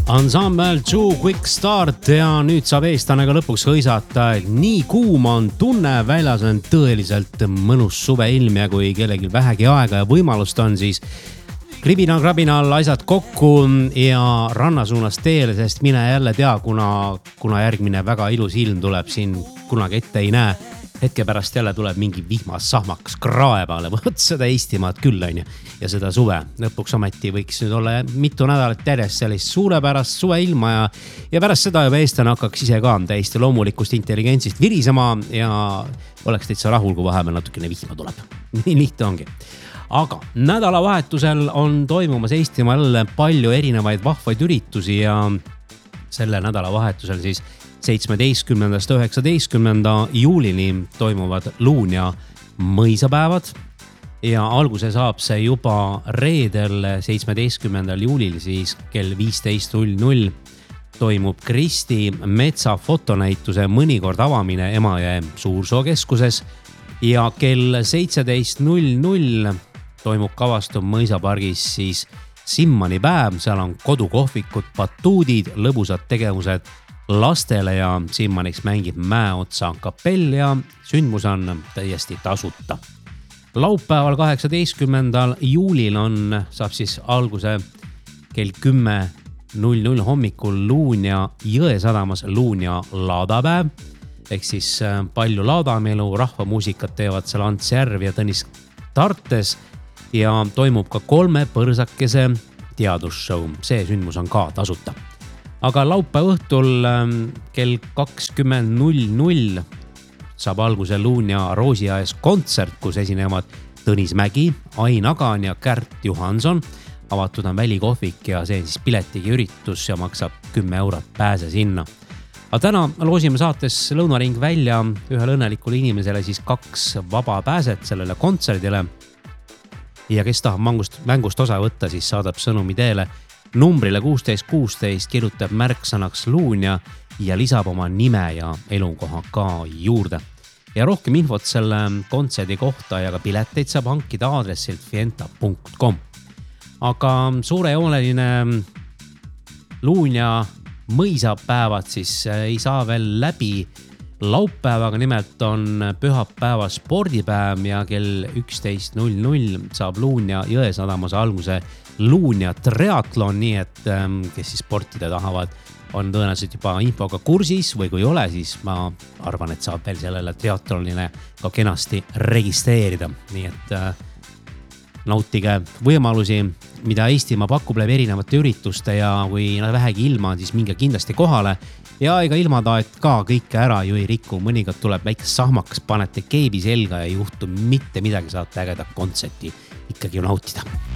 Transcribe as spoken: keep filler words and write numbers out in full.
Ensemble Too Quick Start ja nüüd saab eestlane ka lõpuks hõisata. Nii kuum on tunne, väljas on tõeliselt mõnus suveilm ja kui kellelgi vähegi aega ja võimalust on, siis kribina krabinal asjad kokku ja rannasuunas teele, sest mine jälle tea, kuna, kuna järgmine väga ilus ilm tuleb siin kunagi ette ei näe. Hetke pärast jälle tuleb mingi vihmas sahmaks krae peale, võt seda Eestimaad küll on ja, ja seda suve. Lõpuks ometi võiks nüüd olla mitu nädalat järjest sellist suurepärast suve ilma ja, ja pärast seda juba eestlane hakkaks ise ka täiesti loomulikust intelligentsist virisema ja oleks täitsa rahul, kui vahepeal natukene vihma tuleb. Nii lihtne ongi. Aga nädalavahetusel on toimumas Eestimaal palju erinevaid vahvaid üritusi ja selle nädalavahetusel siis seitsmeteistkümnendast üheksateistkümnenda juulini toimuvad Luunja mõisapäevad ja alguse saab see juba reedel seitsmeteistkümnendal juulil siis kell viisteist null null toimub Kristi metsa fotonäituse mõnikord avamine Emajõe Suursookeskuses ja kell seitseteist null null toimub Kavastu mõisapargis siis Simmani päev, seal on kodukohvikud, batuudid, lõbusad tegevused lastele ja Simmaniks mängib Mäeotsa kapell ja sündmus on täiesti tasuta. Laupäeval kaheksateistkümnendal juulil on, saab siis alguse kell kümme null null hommikul Luunja Jõesadamas Luunja laadapäev. Ehk siis palju laadamelu, rahvamuusikat teevad seal Ants Järv ja Tõnis Tartes ja toimub ka kolme põrsakese teadusshow. See sündmus on ka tasuta. Aga laupäev õhtul kell kakskümmend null null saab alguse Luunja Roosiaes kontsert, kus esinevad Tõnis Mägi, Ain Agan ja Kärt Johanson. Avatud on välikohvik ja see on siis piletigi üritus ja maksab kümme eurot pääse sinna. Aga täna loosime saates Lõunaring välja ühele õnnelikule inimesele siis kaks vaba pääset sellele kontserdile. Ja kes tahab mängust, mängust osa võtta, siis saadab sõnumi teele numbrile kuusteist kuusteist, kirjutab märksõnaks Luunja ja lisab oma nime ja elukoha ka juurde. Ja rohkem infot selle kontserdi kohta ja ka pileteid saab hankida aadressilt fienta punkt com. Aga suurejooneline Luunja mõisapäevad siis ei saa veel läbi laupäevaga, nimelt on pühapäeva spordipäev ja kell üksteist null null saab Luunja Jõesadamas alguse Luunja triatlon, nii et kes siis sportida tahavad, on tõenäoliselt juba infoga kursis või kui ei ole, siis ma arvan, et saab veel sellele triatlonile ka kenasti registreerida. Nii et nautige võimalusi, mida Eestimaa pakub läbi erinevate ürituste ja kui vähegi ilma on, siis minge kindlasti kohale. Ja ega ilmataet ka kõike ära ju ei riku, mõnikord tuleb väike sahmaks, panete keebi selga ja juhtu mitte midagi, saate ägeda kontserti ikkagi nautida.